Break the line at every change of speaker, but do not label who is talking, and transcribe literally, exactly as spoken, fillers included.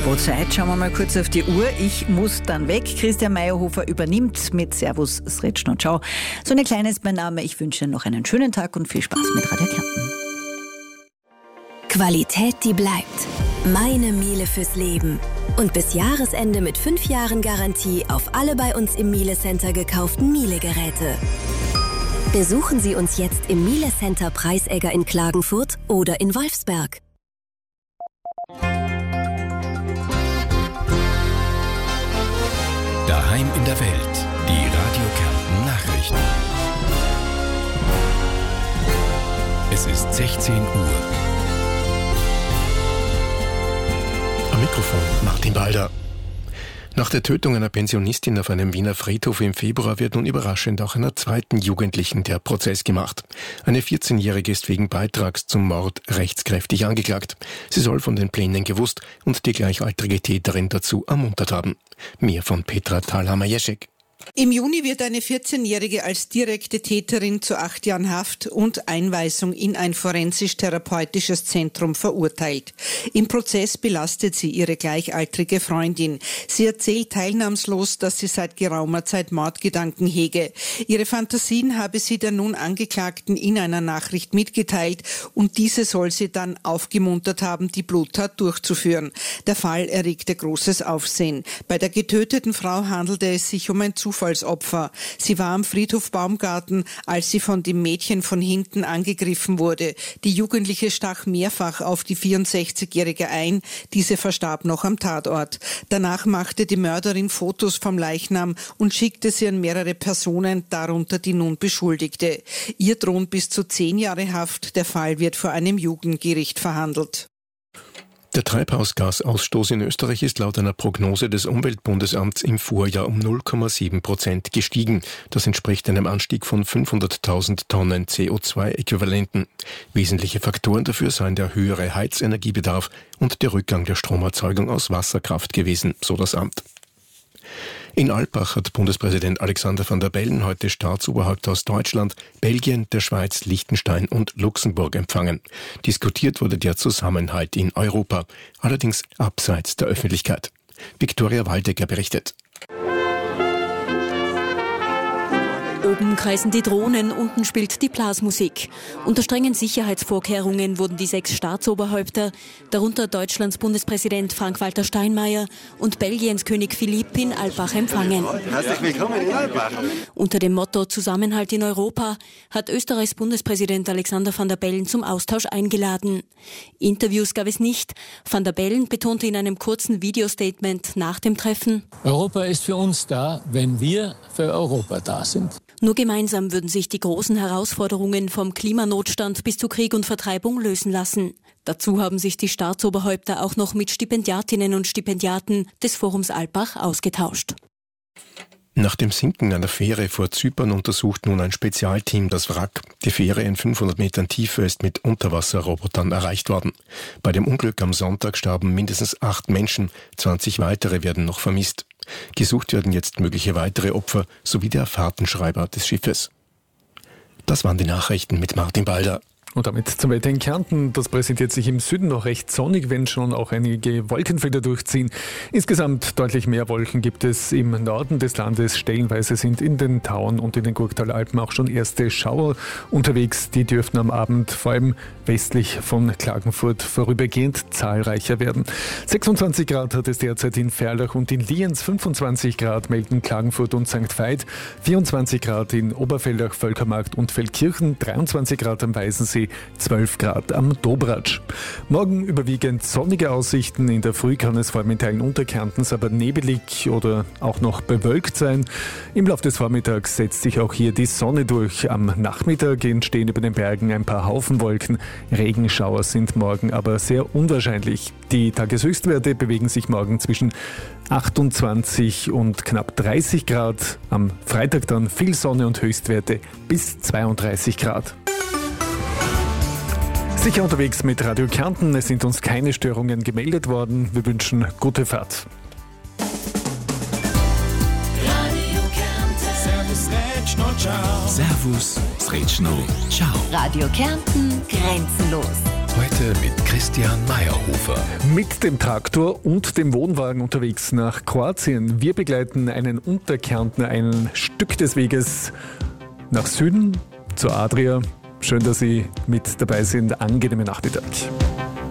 Apropos Zeit, schauen wir mal kurz auf die Uhr. Ich muss dann weg. Christian Meyerhofer übernimmt mit Servus, Sretschno, ciao. So eine kleine ist mein Name. Ich wünsche Ihnen noch einen schönen Tag und viel Spaß mit Radio Kärnten.
Qualität, die bleibt. Meine Miele fürs Leben. Und bis Jahresende mit fünf Jahren Garantie auf alle bei uns im Miele Center gekauften Miele-Geräte. Besuchen Sie uns jetzt im Miele Center Preisegger in Klagenfurt oder in Wolfsberg.
Daheim in der Welt, die Radio Kärnten Nachrichten. Es ist sechzehn Uhr.
Am Mikrofon Martin Balder. Nach der Tötung einer Pensionistin auf einem Wiener Friedhof im Februar wird nun überraschend auch einer zweiten Jugendlichen der Prozess gemacht. Eine vierzehnjährige ist wegen Beitrags zum Mord rechtskräftig angeklagt. Sie soll von den Plänen gewusst und die gleichaltrige Täterin dazu ermuntert haben. Mehr von Petra Thalhammer-Jeschek.
Im Juni wird eine vierzehnjährige als direkte Täterin zu acht Jahren Haft und Einweisung in ein forensisch-therapeutisches Zentrum verurteilt. Im Prozess belastet sie ihre gleichaltrige Freundin. Sie erzählt teilnahmslos, dass sie seit geraumer Zeit Mordgedanken hege. Ihre Fantasien habe sie der nun Angeklagten in einer Nachricht mitgeteilt und diese soll sie dann aufgemuntert haben, die Bluttat durchzuführen. Der Fall erregte großes Aufsehen. Bei der getöteten Frau handelte es sich um ein Zufallsopfer. Sie war am Friedhof Baumgarten, als sie von dem Mädchen von hinten angegriffen wurde. Die Jugendliche stach mehrfach auf die vierundsechzigjährige ein. Diese verstarb noch am Tatort. Danach machte die Mörderin Fotos vom Leichnam und schickte sie an mehrere Personen, darunter die nun Beschuldigte. Ihr drohen bis zu zehn Jahre Haft. Der Fall wird vor einem Jugendgericht verhandelt.
Der Treibhausgasausstoß in Österreich ist laut einer Prognose des Umweltbundesamts im Vorjahr um null Komma sieben Prozent gestiegen. Das entspricht einem Anstieg von fünfhunderttausend Tonnen C O zwei Äquivalenten. Wesentliche Faktoren dafür seien der höhere Heizenergiebedarf und der Rückgang der Stromerzeugung aus Wasserkraft gewesen, so das Amt. In Alpbach hat Bundespräsident Alexander Van der Bellen heute Staatsoberhäupter aus Deutschland, Belgien, der Schweiz, Liechtenstein und Luxemburg empfangen. Diskutiert wurde der Zusammenhalt in Europa, allerdings abseits der Öffentlichkeit. Viktoria Waldecker berichtet.
Oben kreisen die Drohnen, unten spielt die Blasmusik. Unter strengen Sicherheitsvorkehrungen wurden die sechs Staatsoberhäupter, darunter Deutschlands Bundespräsident Frank-Walter Steinmeier und Belgiens König Philipp in Alpbach empfangen.
Herzlich willkommen in Alpbach.
Unter dem Motto Zusammenhalt in Europa hat Österreichs Bundespräsident Alexander Van der Bellen zum Austausch eingeladen. Interviews gab es nicht. Van der Bellen betonte in einem kurzen Videostatement nach dem Treffen:
Europa ist für uns da, wenn wir für Europa da sind.
Nur gemeinsam würden sich die großen Herausforderungen vom Klimanotstand bis zu Krieg und Vertreibung lösen lassen. Dazu haben sich die Staatsoberhäupter auch noch mit Stipendiatinnen und Stipendiaten des Forums Alpbach ausgetauscht.
Nach dem Sinken einer Fähre vor Zypern untersucht nun ein Spezialteam das Wrack. Die Fähre in fünfhundert Metern Tiefe ist mit Unterwasserrobotern erreicht worden. Bei dem Unglück am Sonntag starben mindestens acht Menschen, zwanzig weitere werden noch vermisst. Gesucht werden jetzt mögliche weitere Opfer sowie der Fahrtenschreiber des Schiffes. Das waren die Nachrichten mit Martin Balder.
Und damit zum Wetter in Kärnten. Das präsentiert sich im Süden noch recht sonnig, wenn schon auch einige Wolkenfelder durchziehen. Insgesamt deutlich mehr Wolken gibt es im Norden des Landes. Stellenweise sind in den Tauern und in den Gurktalalpen auch schon erste Schauer unterwegs. Die dürften am Abend vor allem westlich von Klagenfurt vorübergehend zahlreicher werden. sechsundzwanzig Grad hat es derzeit in Ferlach und in Lienz, fünfundzwanzig Grad melden Klagenfurt und Sankt Veit, vierundzwanzig Grad in Oberfeldach, Völkermarkt und Feldkirchen, dreiundzwanzig Grad am Weißensee, zwölf Grad am Dobratsch. Morgen überwiegend sonnige Aussichten. In der Früh kann es vor allem in Teilen Unterkärntens aber nebelig oder auch noch bewölkt sein. Im Laufe des Vormittags setzt sich auch hier die Sonne durch. Am Nachmittag entstehen über den Bergen ein paar Haufenwolken. Regenschauer sind morgen aber sehr unwahrscheinlich. Die Tageshöchstwerte bewegen sich morgen zwischen achtundzwanzig und knapp dreißig Grad. Am Freitag dann viel Sonne und Höchstwerte bis zweiunddreißig Grad. Sicher unterwegs mit Radio Kärnten. Es sind uns keine Störungen gemeldet worden. Wir wünschen gute Fahrt.
Radio Kärnten. Servus, Sretschno, ciao. Servus, Sretschno, ciao.
Radio Kärnten grenzenlos.
Heute mit Christian Meyerhofer.
Mit dem Traktor und dem Wohnwagen unterwegs nach Kroatien. Wir begleiten einen Unterkärntner ein Stück des Weges nach Süden zur Adria. Schön, dass Sie mit dabei sind. Angenehmen Nachmittag.